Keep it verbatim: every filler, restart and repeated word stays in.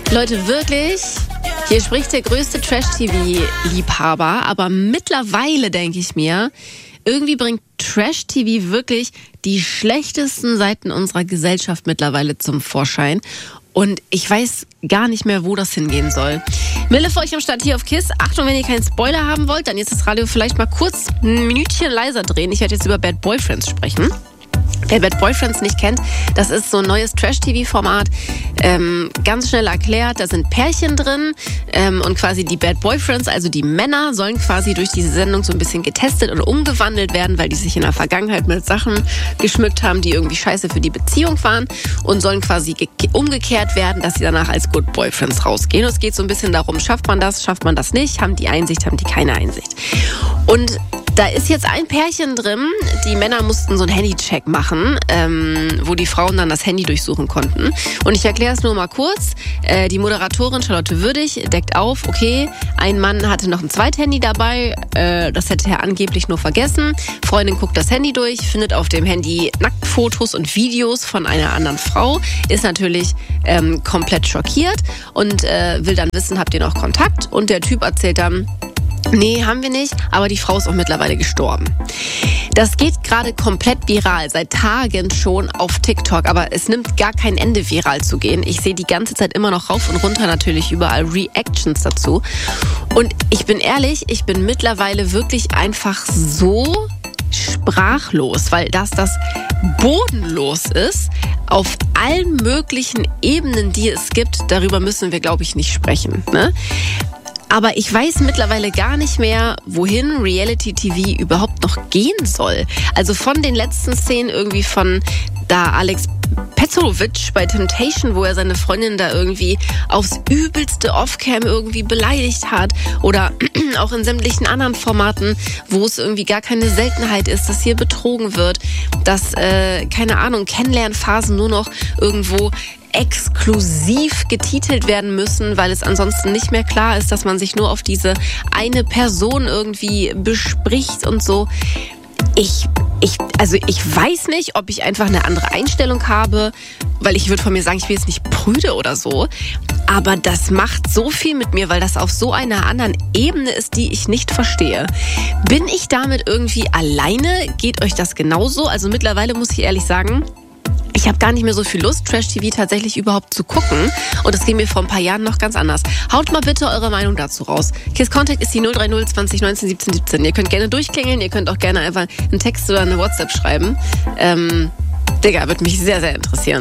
Leute, wirklich, hier spricht der größte Trash-T V-Liebhaber, aber mittlerweile denke ich mir, irgendwie bringt Trash-T V wirklich die schlechtesten Seiten unserer Gesellschaft mittlerweile zum Vorschein. Und ich weiß gar nicht mehr, wo das hingehen soll. Mille für euch am Start hier auf KISS. Achtung, wenn ihr keinen Spoiler haben wollt, dann jetzt das Radio vielleicht mal kurz ein Minütchen leiser drehen. Ich werde jetzt über Bad Boyfriends sprechen. Wer Bad Boyfriends nicht kennt, das ist so ein neues Trash-T V-Format. Ähm, ganz schnell erklärt, da sind Pärchen drin ähm, und quasi die Bad Boyfriends, also die Männer, sollen quasi durch diese Sendung so ein bisschen getestet und umgewandelt werden, weil die sich in der Vergangenheit mit Sachen geschmückt haben, die irgendwie scheiße für die Beziehung waren und sollen quasi ge- umgekehrt werden, dass sie danach als Good Boyfriends rausgehen. Und es geht so ein bisschen darum, schafft man das, schafft man das nicht, haben die Einsicht, haben die keine Einsicht. Und da ist jetzt ein Pärchen drin, die Männer mussten so einen Handycheck machen, ähm, wo die Frauen dann das Handy durchsuchen konnten. Und ich erkläre es nur mal kurz. Äh, die Moderatorin Charlotte Würdig deckt auf, okay, ein Mann hatte noch ein Zweithandy dabei, äh, das hätte er angeblich nur vergessen. Freundin guckt das Handy durch, findet auf dem Handy Nacktfotos und Videos von einer anderen Frau, ist natürlich ähm, komplett schockiert und äh, will dann wissen, habt ihr noch Kontakt? Und der Typ erzählt dann, nee, haben wir nicht, aber die Frau ist auch mittlerweile gestorben. Das geht gerade komplett viral, seit Tagen schon auf TikTok, aber es nimmt gar kein Ende, viral zu gehen. Ich sehe die ganze Zeit immer noch rauf und runter natürlich überall Reactions dazu. Und ich bin ehrlich, ich bin mittlerweile wirklich einfach so sprachlos, weil das das bodenlos ist auf allen möglichen Ebenen, die es gibt. Darüber müssen wir, glaube ich, nicht sprechen, ne? Aber ich weiß mittlerweile gar nicht mehr, wohin Reality-T V überhaupt noch gehen soll. Also von den letzten Szenen irgendwie von da Alex Petrovic bei Temptation, wo er seine Freundin da irgendwie aufs übelste Offcam irgendwie beleidigt hat. Oder auch in sämtlichen anderen Formaten, wo es irgendwie gar keine Seltenheit ist, dass hier betrogen wird. Dass, äh, keine Ahnung, Kennenlernphasen nur noch irgendwo exklusiv getitelt werden müssen, weil es ansonsten nicht mehr klar ist, dass man sich nur auf diese eine Person irgendwie bespricht und so. Ich, ich, also ich weiß nicht, ob ich einfach eine andere Einstellung habe, weil ich würde von mir sagen, ich bin jetzt nicht prüde oder so, aber das macht so viel mit mir, weil das auf so einer anderen Ebene ist, die ich nicht verstehe. Bin ich damit irgendwie alleine? Geht euch das genauso? Also mittlerweile muss ich ehrlich sagen, ich habe gar nicht mehr so viel Lust, Trash-T V tatsächlich überhaupt zu gucken. Und das ging mir vor ein paar Jahren noch ganz anders. Haut mal bitte eure Meinung dazu raus. KISS Contact ist die null drei null zwanzig neunzehn siebzehn siebzehn. Ihr könnt gerne durchklingeln, ihr könnt auch gerne einfach einen Text oder eine WhatsApp schreiben. Ähm, Digga, würde mich sehr, sehr interessieren.